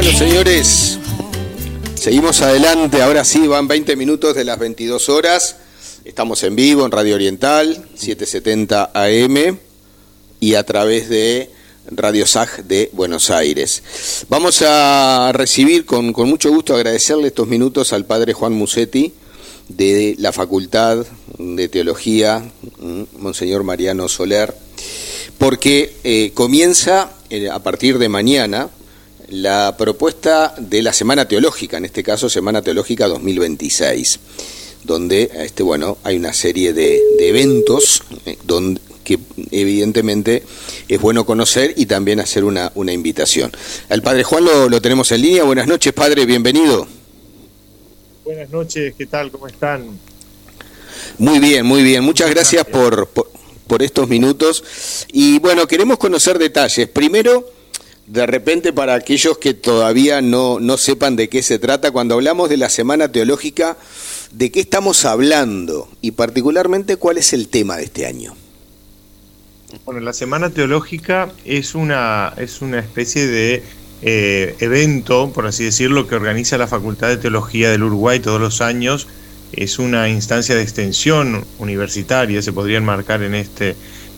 Bueno, señores, seguimos adelante. Ahora sí, van 20 minutos de las 22 horas. Estamos en vivo en Radio Oriental, 770 AM y a través de Radio SAG de Buenos Aires. Vamos a recibir con mucho gusto, agradecerle estos minutos al padre Juan Musetti de la Facultad de Teología, Monseñor Mariano Soler, porque comienza a partir de mañana la propuesta de la Semana Teológica, en este caso Semana Teológica 2026, donde hay una serie de eventos que evidentemente es bueno conocer y también hacer una invitación. Al padre Juan lo tenemos en línea. Buenas noches, padre, bienvenido. Buenas noches, ¿qué tal? ¿Cómo están? Muy bien, muy bien. Muchas gracias por estos minutos. Y bueno, queremos conocer detalles. Primero, de repente, para aquellos que todavía no sepan de qué se trata, cuando hablamos de la Semana Teológica, ¿de qué estamos hablando? Y particularmente, ¿cuál es el tema de este año? Bueno, la Semana Teológica es una especie de evento, por así decirlo, que organiza la Facultad de Teología del Uruguay todos los años. Es una instancia de extensión universitaria, se podría enmarcar en este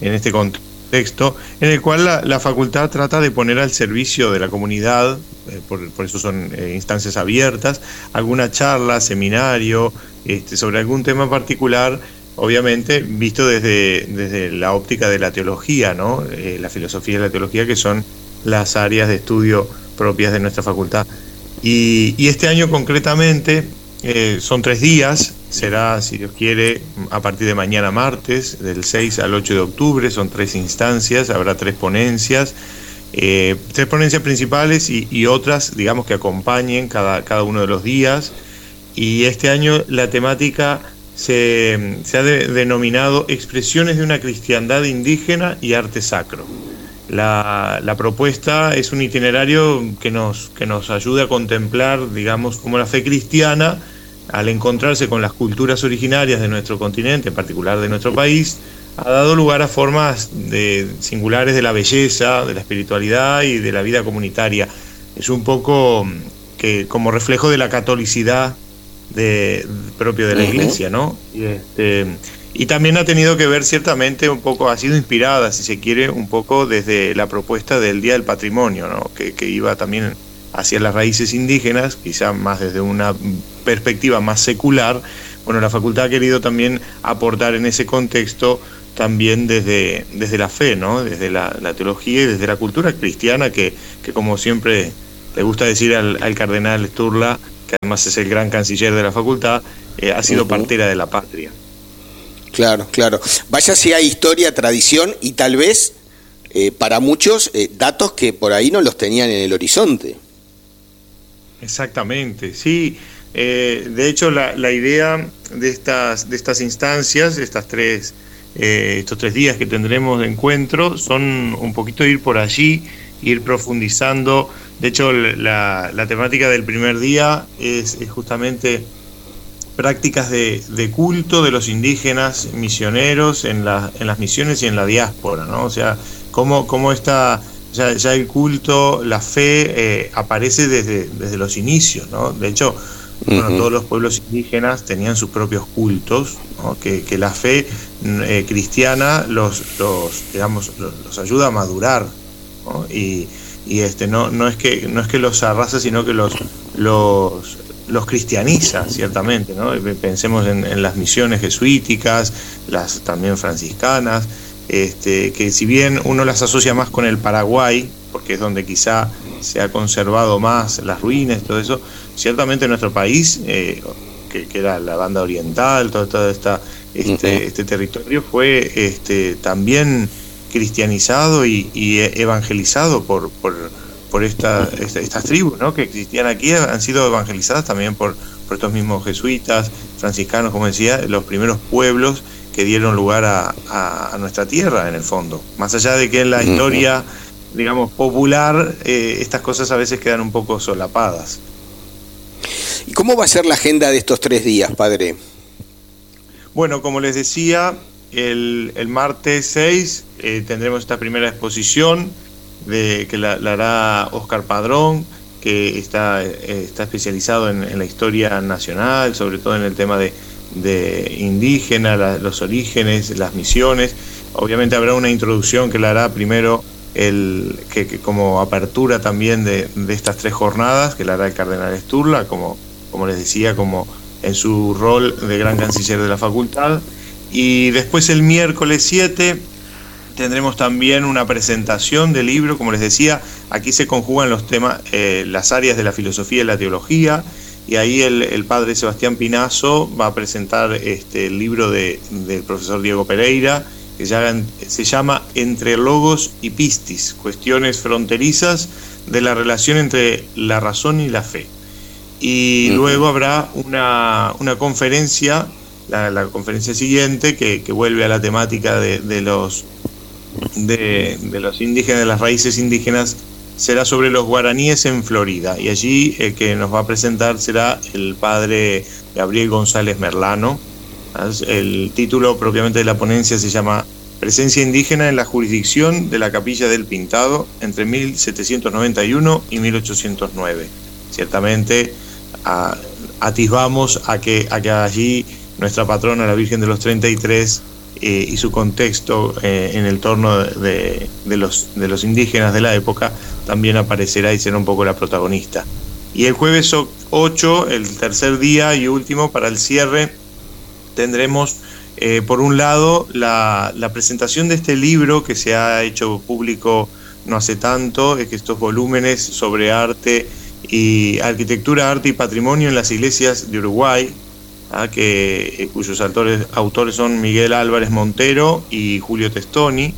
contexto, en el cual la facultad trata de poner al servicio de la comunidad, por eso son instancias abiertas, alguna charla, seminario, sobre algún tema particular, obviamente visto desde la óptica de la teología, ¿no? La filosofía y la teología, que son las áreas de estudio propias de nuestra facultad. Y este año concretamente son 3 días, será, si Dios quiere, a partir de mañana martes, del 6 al 8 de octubre, son 3 instancias, habrá 3 ponencias, 3 ponencias principales y otras, digamos, que acompañen cada uno de los días. Y este año la temática se ha denominado Expresiones de una cristiandad indígena y arte sacro. La propuesta es un itinerario que nos ayuda a contemplar, digamos, cómo la fe cristiana, al encontrarse con las culturas originarias de nuestro continente, en particular de nuestro país, ha dado lugar a formas singulares de la belleza, de la espiritualidad y de la vida comunitaria. Es un poco que como reflejo de la catolicidad propio de la Iglesia, ¿no? Y también ha tenido que ver ciertamente un poco, ha sido inspirada, si se quiere, un poco desde la propuesta del Día del Patrimonio, ¿no? Que iba también hacia las raíces indígenas, quizá más desde una perspectiva más secular. Bueno, la facultad ha querido también aportar en ese contexto también desde la fe, ¿no? Desde la teología y desde la cultura cristiana, que como siempre le gusta decir al cardenal Sturla, que además es el gran canciller de la facultad, ha sido partera de la patria. Claro. Vaya si hay historia, tradición y tal vez para muchos datos que por ahí no los tenían en el horizonte. Exactamente, sí. De hecho, la idea de estas instancias, estos 3 días que tendremos de encuentro, son un poquito ir por allí, ir profundizando. De hecho, la temática del primer día es justamente prácticas de culto de los indígenas misioneros en las misiones y en la diáspora, ¿no? O sea, cómo está ya el culto, la fe aparece desde los inicios, ¿no? De hecho, todos los pueblos indígenas tenían sus propios cultos, ¿no? Que la fe cristiana los ayuda a madurar, ¿no? Y no es que los arrasa, sino que los cristianiza, ciertamente, ¿no? Pensemos en las misiones jesuíticas, las también franciscanas, que si bien uno las asocia más con el Paraguay, porque es donde quizá se ha conservado más las ruinas y todo eso, ciertamente en nuestro país, que era la banda oriental, toda este territorio fue también cristianizado y evangelizado por estas tribus, ¿no? Que existían aquí, han sido evangelizadas también por estos mismos jesuitas, franciscanos, como decía, los primeros pueblos que dieron lugar a nuestra tierra, en el fondo. Más allá de que en la historia, digamos, popular, estas cosas a veces quedan un poco solapadas. ¿Y cómo va a ser la agenda de estos 3 días, padre? Bueno, como les decía, el martes 6 tendremos esta primera exposición que la hará Óscar Padrón, que está especializado en la historia nacional, sobre todo en el tema de indígena, los orígenes, las misiones. Obviamente habrá una introducción que la hará primero que como apertura también de estas 3 jornadas, que la hará el cardenal Sturla, como les decía, como en su rol de gran canciller de la facultad. Y después el miércoles 7 tendremos también una presentación del libro, como les decía. Aquí se conjugan los temas, las áreas de la filosofía y la teología, y ahí el padre Sebastián Pinazo va a presentar el libro del profesor Diego Pereira, que se llama Entre Logos y Pistis, cuestiones fronterizas de la relación entre la razón y la fe. Y luego habrá una conferencia, la conferencia siguiente, que vuelve a la temática de los indígenas, de las raíces indígenas, será sobre los guaraníes en Florida. Y allí el que nos va a presentar será el padre Gabriel González Merlano. El título propiamente de la ponencia se llama Presencia indígena en la jurisdicción de la Capilla del Pintado entre 1791 y 1809. Ciertamente atisbamos a que allí nuestra patrona, la Virgen de los 33, y su contexto en el torno de los indígenas de la época también aparecerá y será un poco la protagonista. Y el jueves 8, el tercer día y último para el cierre, tendremos por un lado la presentación de este libro que se ha hecho público no hace tanto, que estos volúmenes sobre arte y arquitectura, arte y patrimonio en las iglesias de Uruguay, cuyos autores son Miguel Álvarez Montero y Julio Testoni.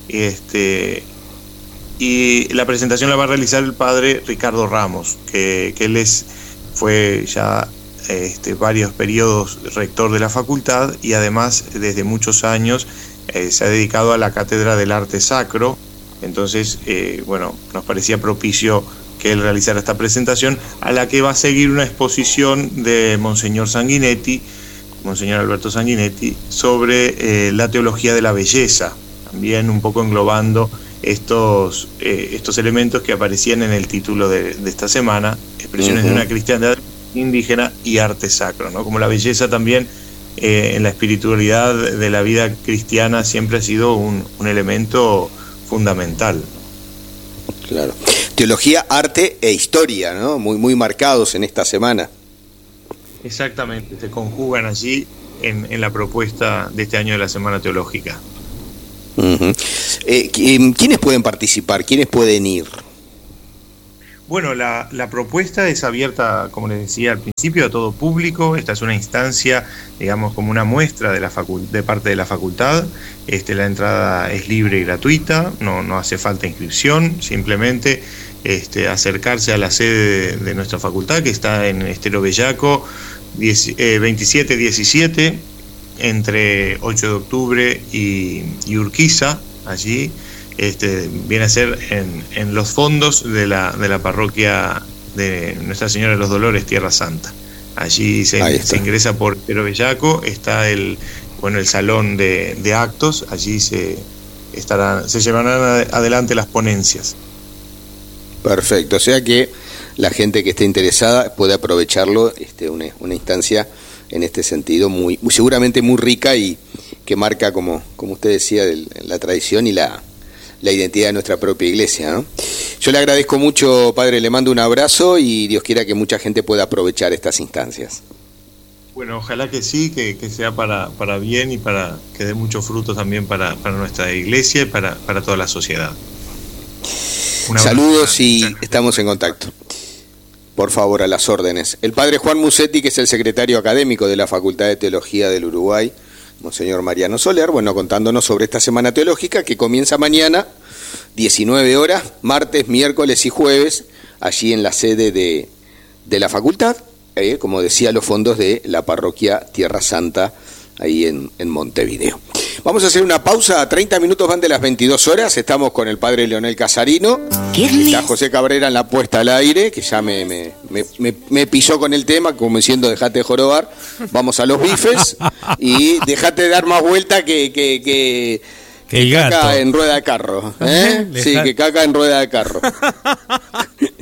Y la presentación la va a realizar el padre Ricardo Ramos, que él fue ya varios periodos rector de la facultad, y además desde muchos años se ha dedicado a la cátedra del arte sacro. Entonces, nos parecía propicio que él realizara esta presentación, a la que va a seguir una exposición de Monseñor Alberto Sanguinetti, sobre la teología de la belleza, también un poco englobando estos elementos que aparecían en el título de esta semana, expresiones de una cristiandad indígena y arte sacro, ¿no? Como la belleza también en la espiritualidad de la vida cristiana siempre ha sido un elemento fundamental. Claro. Teología, arte e historia, ¿no? Muy marcados en esta semana. Exactamente, se conjugan allí en la propuesta de este año de la Semana Teológica. ¿Quiénes pueden participar? ¿Quiénes pueden ir? Bueno, la propuesta es abierta, como les decía al principio, a todo público. Esta es una instancia, digamos, como una muestra de parte de la facultad. La entrada es libre y gratuita, no hace falta inscripción, simplemente acercarse a la sede de nuestra facultad, que está en Estero Bellaco 2717, entre 8 de octubre y Urquiza. Allí viene a ser en los fondos de la parroquia de Nuestra Señora de los Dolores, Tierra Santa. Allí se ingresa por Estero Bellaco, está el salón de actos. Allí se llevarán adelante las ponencias. Perfecto, o sea que la gente que esté interesada puede aprovecharlo, una instancia en este sentido seguramente muy rica, y que marca, como usted decía, la tradición y la identidad de nuestra propia iglesia, ¿no? Yo le agradezco mucho, padre, le mando un abrazo, y Dios quiera que mucha gente pueda aprovechar estas instancias. Bueno, ojalá que sí, que sea para bien, y para que dé mucho fruto también para nuestra iglesia y para toda la sociedad. Saludos y estamos en contacto. Por favor, a las órdenes. El padre Juan Musetti, que es el secretario académico de la Facultad de Teología del Uruguay, Monseñor Mariano Soler, contándonos sobre esta semana teológica que comienza mañana, 19 horas, martes, miércoles y jueves, allí en la sede de la facultad, como decía, los fondos de la parroquia Tierra Santa, ahí en Montevideo. Vamos a hacer una pausa, 30 minutos van de las 22 horas, estamos con el padre Leonel Casarino, está José Cabrera en la puesta al aire, que ya me pisó con el tema, como diciendo, dejate de jorobar, vamos a los bifes, y dejate de dar más vuelta que caca en rueda de carro, ¿eh? Sí, que caca en rueda de carro.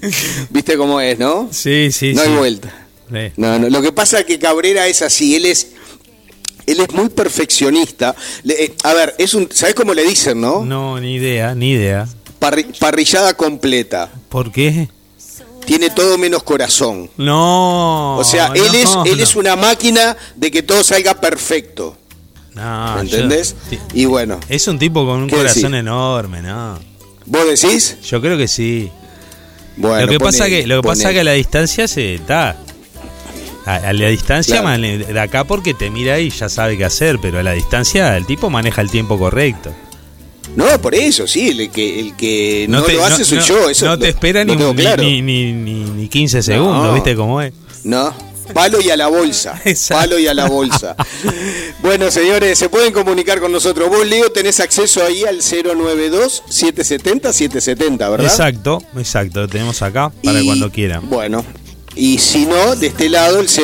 ¿Viste cómo es, no? Sí, sí, no sí. hay vuelta. Sí. No, lo que pasa es que Cabrera es así, él es muy perfeccionista. A ver, ¿sabés cómo le dicen, no? No, ni idea. Parrillada completa. ¿Por qué? Tiene todo menos corazón. No. O sea, él es una máquina de que todo salga perfecto. No, ¿entendés? Y bueno. Es un tipo con un corazón enorme, ¿no? ¿Vos decís? Yo creo que sí. Bueno, lo que pasa que a la distancia se está. A la distancia, claro, de acá porque te mira y ya sabe qué hacer, pero a la distancia el tipo maneja el tiempo correcto. No, por eso, sí, el que no lo hace soy yo. Eso no te espera ni 15 segundos, ¿viste cómo es? No, palo y a la bolsa. Palo y a la bolsa. Bueno, señores, se pueden comunicar con nosotros. Vos, Leo, tenés acceso ahí al 092-770-770, ¿verdad? Exacto, lo tenemos acá para cuando quieran. Bueno, y si no, de este lado, el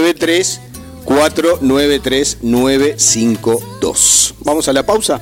093-493-952. ¿Vamos a la pausa?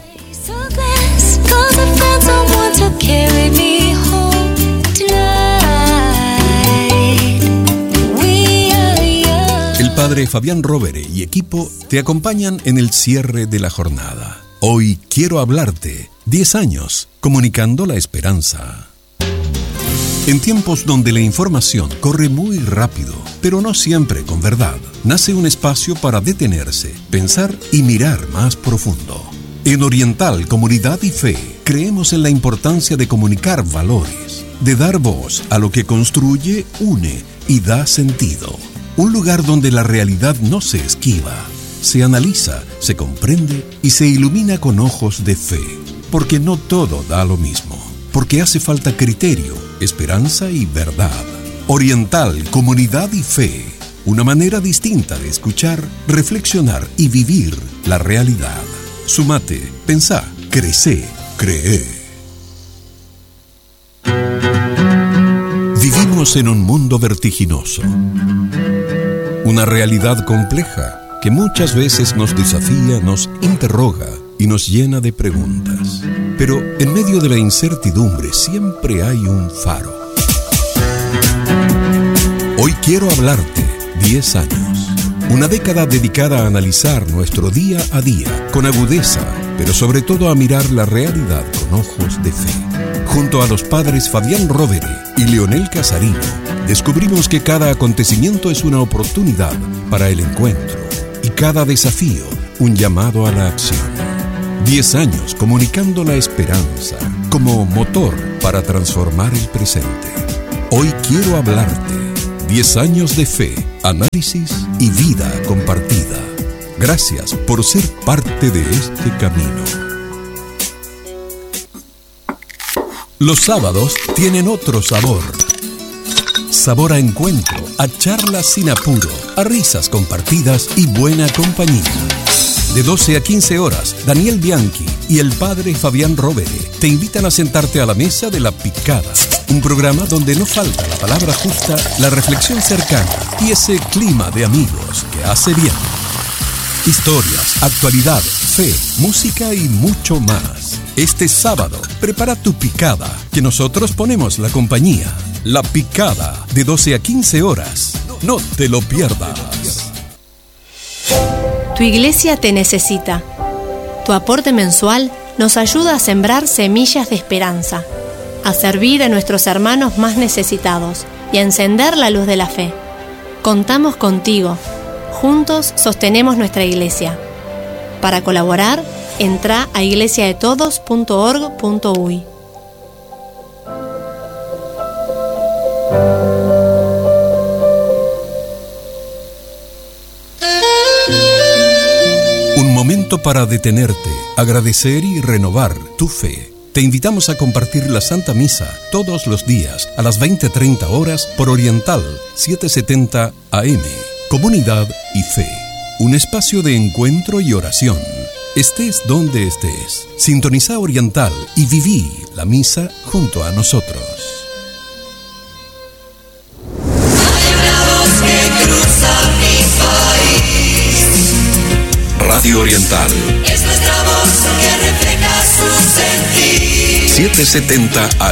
El padre Fabián Rovere y equipo te acompañan en el cierre de la jornada. Hoy quiero hablarte. 10 años comunicando la esperanza. En tiempos donde la información corre muy rápido, pero no siempre con verdad, nace un espacio para detenerse, pensar y mirar más profundo. En Oriental Comunidad y Fe, creemos en la importancia de comunicar valores, de dar voz a lo que construye, une y da sentido. Un lugar donde la realidad no se esquiva, se analiza, se comprende y se ilumina con ojos de fe. Porque no todo da lo mismo, porque hace falta criterio, esperanza y verdad. Oriental Comunidad y Fe, una manera distinta de escuchar, reflexionar y vivir la realidad. Sumate, pensá, crecé, cree. Vivimos en un mundo vertiginoso. Una realidad compleja que muchas veces nos desafía, nos interroga y nos llena de preguntas. Pero en medio de la incertidumbre siempre hay un faro. Hoy quiero hablarte 10 años. Una década dedicada a analizar nuestro día a día con agudeza, pero sobre todo a mirar la realidad con ojos de fe. Junto a los padres Fabián Rovere y Leonel Casarino, descubrimos que cada acontecimiento es una oportunidad para el encuentro y cada desafío un llamado a la acción. 10 años comunicando la esperanza como motor para transformar el presente. Hoy quiero hablarte. 10 años de fe, análisis y vida compartida. Gracias por ser parte de este camino. Los sábados tienen otro sabor. Sabor a encuentro, a charlas sin apuro, a risas compartidas y buena compañía. De 12 a 15 horas, Daniel Bianchi y el padre Fabián Rovere te invitan a sentarte a la mesa de La Picada. Un programa donde no falta la palabra justa, la reflexión cercana y ese clima de amigos que hace bien. Historias, actualidad, fe, música y mucho más. Este sábado, prepara tu picada, que nosotros ponemos la compañía. La Picada, de 12 a 15 horas. No te lo pierdas. Tu iglesia te necesita. Tu aporte mensual nos ayuda a sembrar semillas de esperanza, a servir a nuestros hermanos más necesitados y a encender la luz de la fe. Contamos contigo. Juntos sostenemos nuestra iglesia. Para colaborar, entra a iglesiadetodos.org.uy. Un momento para detenerte, agradecer y renovar tu fe. Te invitamos a compartir la Santa Misa todos los días a las 20:30 horas por Oriental 770 AM. Comunidad y fe. Un espacio de encuentro y oración. Estés donde estés. Sintoniza Oriental y viví la misa junto a nosotros. Radio Oriental. Es nuestra voz que refleja su sentir. 770 AM.